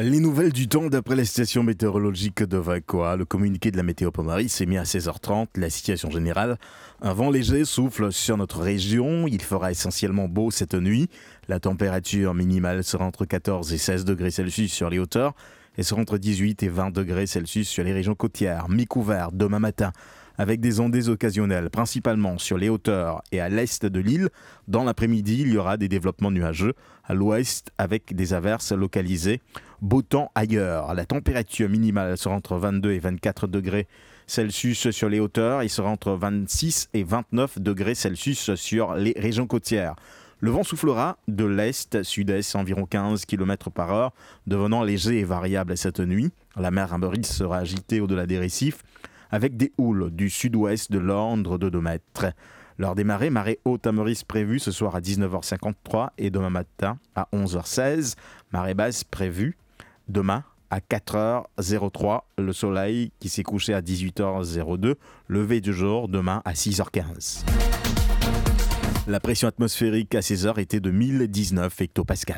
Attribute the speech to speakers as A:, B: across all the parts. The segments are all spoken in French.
A: Les nouvelles du temps d'après la station météorologique de Vacoa. Le communiqué de la météo Pommery s'est mis à 16h30. La situation générale. Un vent léger souffle sur notre région. Il fera essentiellement beau cette nuit. La température minimale sera entre 14 et 16 degrés Celsius sur les hauteurs et sera entre 18 et 20 degrés Celsius sur les régions côtières. Mi-couvert demain matin avec des ondées occasionnelles, principalement sur les hauteurs et à l'est de l'île. Dans l'après-midi, il y aura des développements nuageux à l'ouest avec des averses localisées. Beau temps ailleurs. La température minimale sera entre 22 et 24 degrés Celsius sur les hauteurs et sera entre 26 et 29 degrés Celsius sur les régions côtières. Le vent soufflera de l'est, sud-est, environ 15 km par heure, devenant léger et variable cette nuit. La mer Amberis sera agitée au-delà des récifs, avec des houles du sud-ouest de l'ordre de 2 mètres. L'heure des marées haute à Maurice prévue ce soir à 19h53 et demain matin à 11h16. Marée basse prévue demain à 4h03. Le soleil qui s'est couché à 18h02. Lever du jour demain à 6h15. La pression atmosphérique à 16h était de 1019 hectopascales.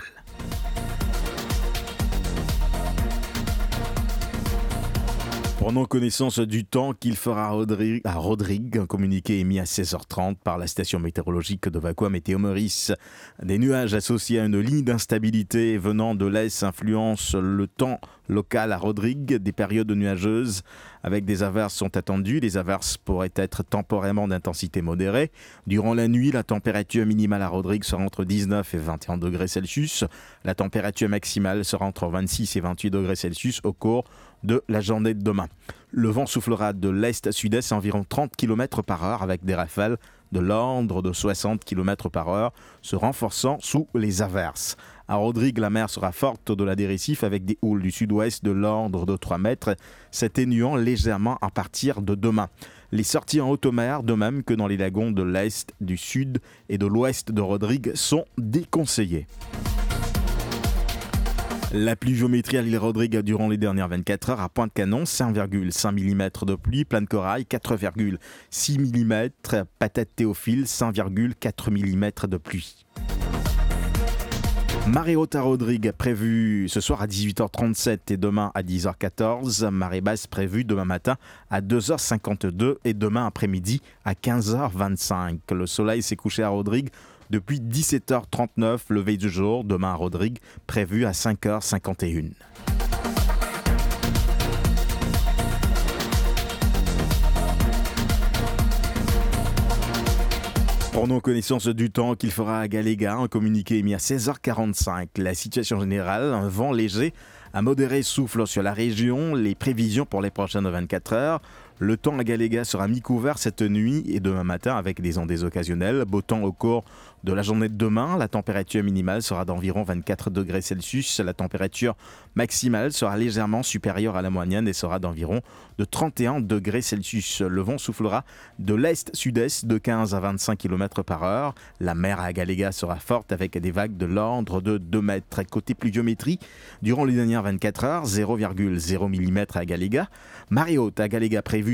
A: Prenons connaissance du temps qu'il fera à Rodrigue. Un communiqué émis à 16h30 par la station météorologique de Vacoa Météo Maurice. Des nuages associés à une ligne d'instabilité venant de l'est influencent le temps local à Rodrigue. Des périodes nuageuses avec des averses sont attendues. Les averses pourraient être temporairement d'intensité modérée. Durant la nuit, la température minimale à Rodrigue sera entre 19 et 21 degrés Celsius. La température maximale sera entre 26 et 28 degrés Celsius au cours de la journée de demain. Le vent soufflera de l'est à sud-est à environ 30 km par heure avec des rafales de l'ordre de 60 km par heure, se renforçant sous les averses. À Rodrigue, la mer sera forte au-delà des récifs avec des houles du sud-ouest de l'ordre de 3 mètres, s'atténuant légèrement à partir de demain. Les sorties en haute mer, de même que dans les lagons de l'est, du sud et de l'ouest de Rodrigue, sont déconseillées. La pluviométrie à l'île Rodrigue durant les dernières 24 heures à Pointe-Canon, 5,5 mm de pluie, Plaine-Corail, 4,6 mm, Patate-Théophile, 5,4 mm de pluie. Marée haute à Rodrigue prévue ce soir à 18h37 et demain à 10h14. Marée basse prévue demain matin à 2h52 et demain après-midi à 15h25. Le soleil s'est couché à Rodrigue depuis 17h39, lever du jour, demain à Rodrigue, prévu à 5h51. Prenons connaissance du temps qu'il fera à Galéga, un communiqué émis à 16h45. La situation générale, un vent léger à modéré souffle sur la région. Les prévisions pour les prochaines 24 heures. Le temps à Galéga sera mi-couvert cette nuit et demain matin avec des ondées occasionnelles. Beau temps au cours de la journée de demain. La température minimale sera d'environ 24 degrés Celsius. La température maximale sera légèrement supérieure à la moyenne et sera d'environ de 31 degrés Celsius. Le vent soufflera de l'est-sud-est de 15 à 25 km par heure. La mer à Galéga sera forte avec des vagues de l'ordre de 2 mètres. Côté pluviométrie, durant les dernières 24 heures, 0,0 mm à Galéga. Marée haute à Galéga prévue